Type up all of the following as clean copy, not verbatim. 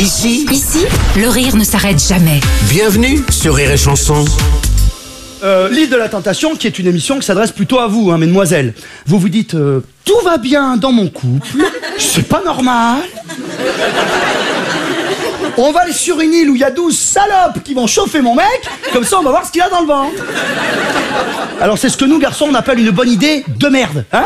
Ici, le rire ne s'arrête jamais. bienvenue sur Rire et Chanson. L'île de la Tentation, qui est une émission qui s'adresse plutôt à vous, hein, mesdemoiselles. Vous vous dites, tout va bien dans mon couple, c'est pas normal. On va aller sur une île où il y a 12 salopes qui vont chauffer mon mec, comme ça on va voir ce qu'il a dans le ventre. Alors c'est ce que nous, garçons, on appelle une bonne idée de merde, hein.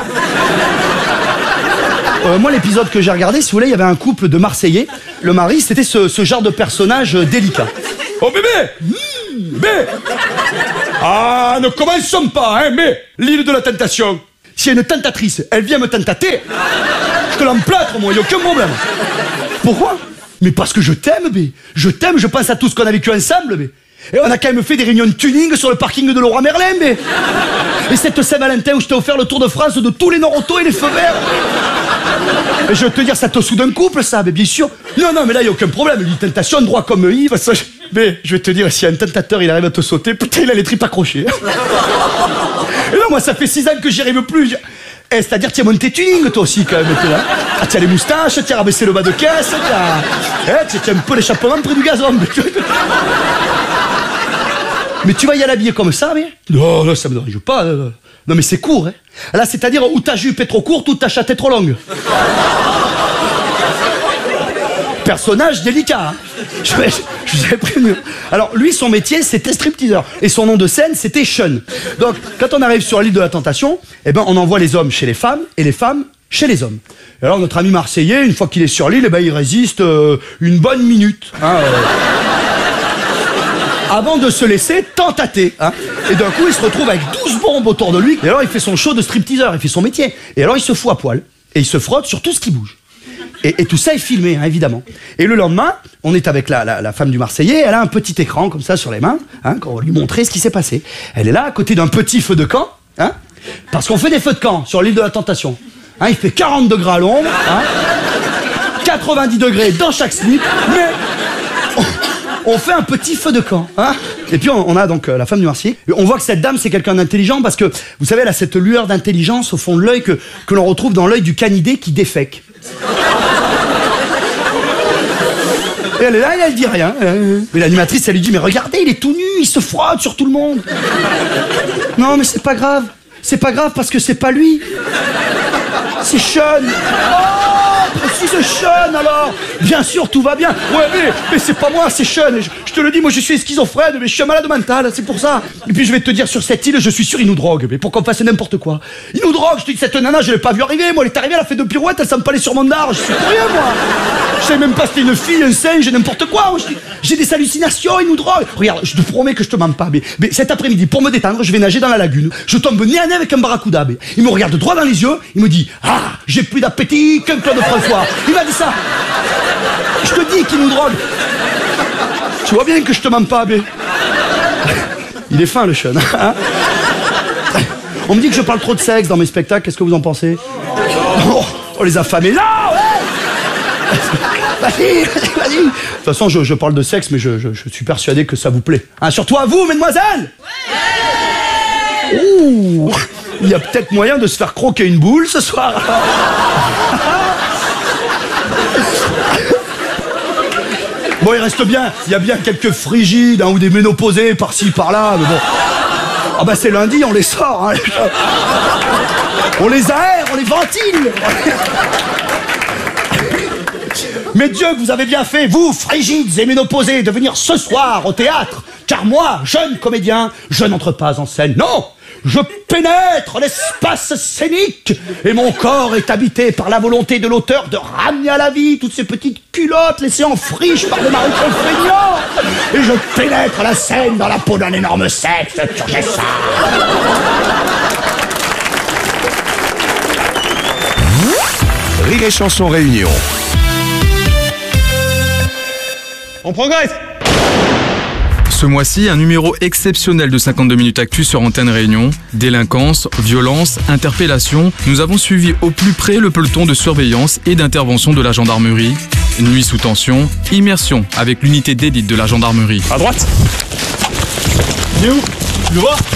Moi, l'épisode que j'ai regardé, si vous voulez, il y avait un couple de Marseillais. Le mari, c'était ce genre de personnage délicat. Oh bébé, bébé. Ah, ne commençons pas, hein, mais l'île de la tentation. Si une tentatrice, elle vient me tentater, je te l'emplâtre, moi, y a aucun problème. Pourquoi? Mais parce que je t'aime, bé. Je t'aime, je pense à tout ce qu'on a vécu ensemble, bé. Et on a quand même fait des réunions de tuning sur le parking de Leroy Merlin, bé. Et cette Saint-Valentin où je t'ai offert le Tour de France de tous les Nord-Auto et les feux verts. Et je veux te dire, ça te soude un couple, ça, mais bien sûr. Non, mais là, y a aucun problème. Une tentation, droit comme Yves, ça... Mais je vais te dire, si un tentateur, il arrive à te sauter, putain, il a les tripes accrochées. Et non, moi, ça fait 6 ans que j'y arrive plus. C'est-à-dire, tu as monté tuning, toi aussi, quand même, là. Ah, tu as les moustaches, tu as rabaissé le bas de caisse, tu as un peu l'échappement près du gazon. Mais tu vas y aller habillé comme ça, mais... Non, ça me dérange pas. Non, mais c'est court, hein. Là, c'est-à-dire, où ta jupe est trop courte ou ta chatte est trop longue. Personnage délicat, hein. Je vous avais prévenu. Alors, lui, son métier, c'était stripteaseur. Et son nom de scène, c'était Sean. Donc, quand on arrive sur l'île de la Tentation, eh ben, on envoie les hommes chez les femmes et les femmes chez les hommes. Et alors, notre ami Marseillais, une fois qu'il est sur l'île, eh ben, il résiste une bonne minute. Hein, avant de se laisser tentater, hein. Et d'un coup, il se retrouve avec 12 bombes autour de lui. Et alors, il fait son show de stripteaseur, il fait son métier. Et alors, il se fout à poil. Et il se frotte sur tout ce qui bouge. Et tout ça est filmé, hein, évidemment. Et le lendemain, on est avec la femme du Marseillais. Elle a un petit écran, comme ça, sur les mains, hein, qu'on va lui montrer ce qui s'est passé. Elle est là, à côté d'un petit feu de camp, hein, parce qu'on fait des feux de camp sur l'île de la Tentation. Hein, il fait 40 degrés à l'ombre, hein, 90 degrés dans chaque slip, mais... On fait un petit feu de camp, hein. Et puis on a donc la femme du Marseillais. On voit que cette dame, c'est quelqu'un d'intelligent parce que, vous savez, elle a cette lueur d'intelligence au fond de l'œil que l'on retrouve dans l'œil du canidé qui défèque. Et elle est là et elle dit rien. Mais l'animatrice, elle lui dit, mais regardez, il est tout nu, il se frotte sur tout le monde. Non, mais c'est pas grave. C'est pas grave parce que c'est pas lui. C'est Sean. Si c'est Sean alors. Bien sûr, tout va bien. Ouais, mais c'est pas moi, c'est Sean. Je te le dis, moi je suis schizophrène, mais je suis un malade mental, c'est pour ça. Et puis je vais te dire, sur cette île, je suis sûr, il nous drogue. Mais pour qu'on fasse n'importe quoi. Il nous drogue, je te dis, cette nana, je l'ai pas vu arriver. Moi, elle est arrivée, elle a fait 2 pirouettes, elle s'empalait sur mon dard. Je suis pour rien, moi. Je sais même pas si c'était une fille, un singe, n'importe quoi. J'ai des hallucinations, il nous drogue. Regarde, je te promets que je te mens pas. Mais cet après-midi, pour me détendre, je vais nager dans la lagune. Je tombe nez à nez avec un barracuda. Il me regarde droit dans les yeux, il me dit, ah, j'ai plus d'appétit qu'un Claude François. Il m'a dit ça. Je te dis qu'il nous drogue. Tu vois bien que je te mens pas, mais... Il est fin, le Sean. Hein. On me dit que je parle trop de sexe dans mes spectacles. Qu'est-ce que vous en pensez? Oh, les affamés. Non, ouais. Vas-y. De toute façon, je parle de sexe, mais je suis persuadé que ça vous plaît. Hein, surtout à vous, mesdemoiselles. Ouais. Ouh, il y a peut-être moyen de se faire croquer une boule ce soir. Bon, il reste bien, il y a bien quelques frigides, hein, ou des ménopausés par-ci, par-là, mais bon. Ah bah c'est lundi, on les sort, hein. On les aère, on les ventile. Mais Dieu, que vous avez bien fait, vous, frigides et ménopausés, de venir ce soir au théâtre, car moi, jeune comédien, je n'entre pas en scène, non. Je pénètre l'espace scénique et mon corps est habité par la volonté de l'auteur de ramener à la vie toutes ces petites culottes laissées en friche par le mari feignant. Et je pénètre la scène dans la peau d'un énorme sexe turgescent. Rire et Chanson Réunion. On progresse. Ce mois-ci, un numéro exceptionnel de 52 minutes actu sur Antenne Réunion. Délinquance, violence, interpellation. Nous avons suivi au plus près le peloton de surveillance et d'intervention de la gendarmerie. Nuit sous tension, immersion avec l'unité d'élite de la gendarmerie. À droite. Il est où? Tu le vois?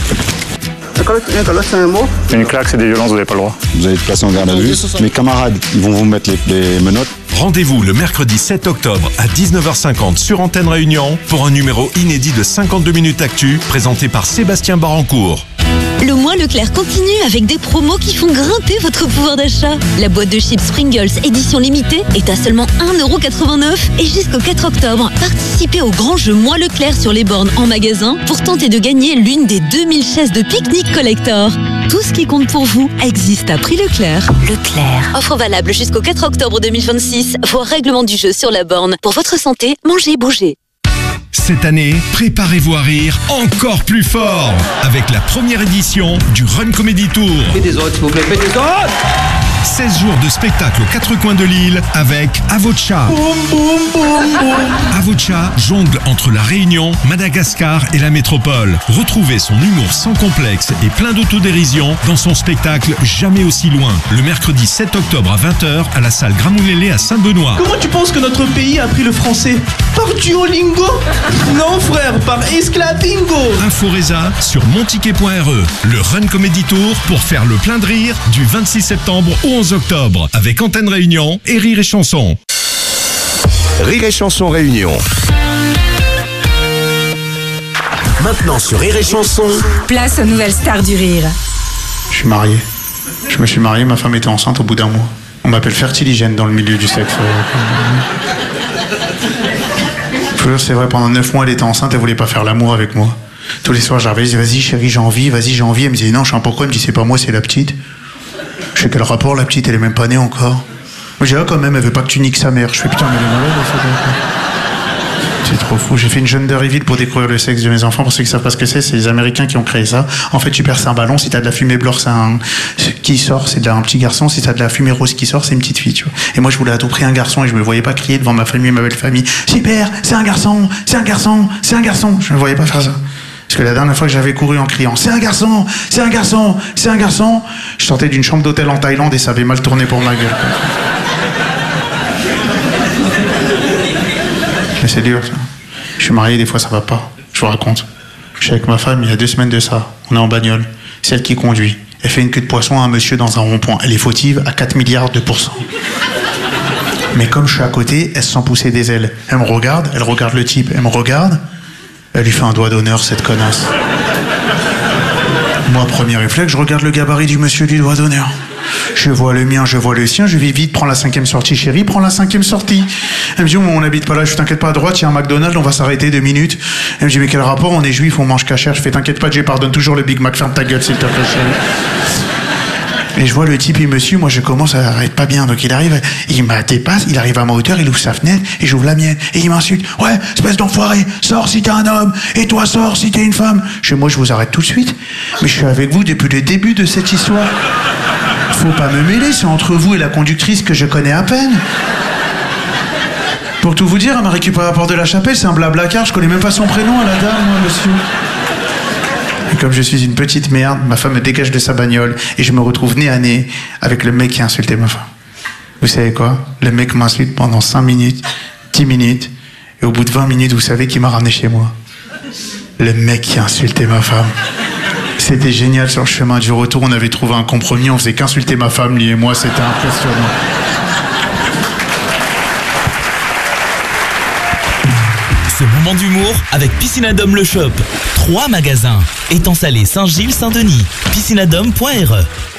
Une claque, c'est des violences, vous n'avez pas le droit. Vous allez être placé en garde à vue. Mes camarades, ils vont vous mettre les menottes. Rendez-vous le mercredi 7 octobre à 19h50 sur Antenne Réunion pour un numéro inédit de 52 minutes actu présenté par Sébastien Barancourt. Le mois Leclerc continue avec des promos qui font grimper votre pouvoir d'achat. La boîte de chips Pringles édition limitée est à seulement 1,89€ et jusqu'au 4 octobre, participez au grand jeu mois Leclerc sur les bornes en magasin pour tenter de gagner l'une des 2000 chaises de pique-nique collector. Tout ce qui compte pour vous existe à prix Leclerc. Leclerc. Offre valable jusqu'au 4 octobre 2026. Voir règlement du jeu sur la borne. Pour votre santé, mangez, bougez. Cette année, préparez-vous à rire encore plus fort avec la première édition du Run Comedy Tour. Faites des autres, s'il vous plaît, faites des autres. 16 jours de spectacle aux quatre coins de l'île avec Avocha. Avocha jongle entre la Réunion, Madagascar et la métropole. Retrouvez son humour sans complexe et plein d'autodérision dans son spectacle Jamais aussi loin, le mercredi 7 octobre à 20h à la salle Gramoulélé à Saint-Benoît. Comment tu penses que notre pays a appris le français? Par Duolingo? Non frère, par Esclatingo. Inforesa sur monticket.re. Le Run Comedy Tour pour faire le plein de rire du 26 septembre au 11 octobre avec Antenne Réunion et Rire et Chanson. Rire et Chanson Réunion. Maintenant sur Rire et Chanson. Place aux nouvelles stars du rire. Je suis marié. Je me suis marié, ma femme était enceinte au bout d'un mois. On m'appelle fertiligène dans le milieu du sexe. C'est vrai, pendant 9 mois, elle était enceinte, elle voulait pas faire l'amour avec moi. Tous les soirs, j'arrivais, je disais, vas-y chérie, j'ai envie, vas-y, j'ai envie. Elle me disait, non, je sais pas pourquoi. Elle me dit, c'est pas moi, c'est la petite. Je sais quel rapport, la petite, elle est même pas née encore. Moi, je dis, ah, quand même, elle veut pas que tu niques sa mère. Je fais, putain, mais elle est malade, c'est trop fou. J'ai fait une gender reveal pour découvrir le sexe de mes enfants. Pour ceux qui savent pas ce que c'est les Américains qui ont créé ça. En fait, tu perces un ballon, si t'as de la fumée bleue, qui sort, c'est un petit garçon. Si t'as de la fumée rose qui sort, c'est une petite fille, tu vois. Et moi, je voulais à tout prix un garçon et je me voyais pas crier devant ma famille, ma belle famille. Super, c'est un garçon, c'est un garçon, c'est un garçon. Je ne voyais pas faire ça. Parce que la dernière fois que j'avais couru en criant, c'est un garçon, c'est un garçon, c'est un garçon, je sortais d'une chambre d'hôtel en Thaïlande et ça avait mal tourné pour ma gueule. Mais c'est dur, ça. Je suis marié, des fois ça va pas. Je vous raconte. Je suis avec ma femme, il y a 2 semaines de ça. On est en bagnole. C'est elle qui conduit. Elle fait une queue de poisson à un monsieur dans un rond-point. Elle est fautive à 4 milliards de %. Mais comme je suis à côté, elle se sent pousser des ailes. Elle me regarde, elle regarde le type, elle me regarde. Elle lui fait un doigt d'honneur, cette connasse. Moi, premier réflexe, je regarde le gabarit du monsieur du doigt d'honneur. Je vois le mien, je vois le sien, je vais vite, prends la 5e sortie, chérie, prends la 5e sortie. Elle me dit, oh, on n'habite pas là, je t'inquiète pas, à droite, il y a un McDonald's, on va s'arrêter 2 minutes. Elle me dit, mais quel rapport, on est juif, on mange cachère. Je fais, t'inquiète pas, je pardonne toujours le Big Mac, ferme ta gueule, s'il te plaît, chérie. Et je vois le type, il me suit, moi je commence à arrêter pas bien, donc il arrive, il me dépasse, il arrive à ma hauteur, il ouvre sa fenêtre, et j'ouvre la mienne, et il m'insulte, ouais, espèce d'enfoiré, sors si t'es un homme, et toi sors si t'es une femme. Je dis, moi je vous arrête tout de suite, mais je suis avec vous depuis le début de cette histoire. Faut pas me mêler, c'est entre vous et la conductrice que je connais à peine. Pour tout vous dire, elle m'a récupéré à la porte de la chapelle, c'est un blablacar, je connais même pas son prénom à la dame, moi, monsieur. Et comme je suis une petite merde, ma femme me dégage de sa bagnole et je me retrouve nez à nez avec le mec qui a insulté ma femme. Vous savez quoi? Le mec m'insulte pendant 5 minutes, 10 minutes, et au bout de 20 minutes, vous savez qui m'a ramené chez moi? Le mec qui a insulté ma femme. C'était génial sur le chemin du retour, on avait trouvé un compromis, on faisait qu'insulter ma femme, lui et moi, c'était impressionnant. Ce moment d'humour avec Piscinadome Le Shop. 3 magasins. Étang Salé, Saint-Gilles, Saint-Denis. Piscinadome.re